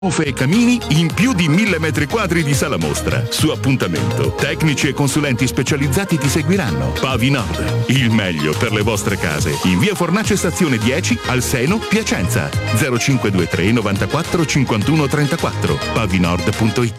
Stufe e camini in più di 1000 metri quadri di sala mostra. Su appuntamento. Tecnici e consulenti specializzati ti seguiranno. Pavi Nord, il meglio per le vostre case. In via Fornace stazione 10 al Seno, Piacenza. 0523 94 51 34. pavinord.it.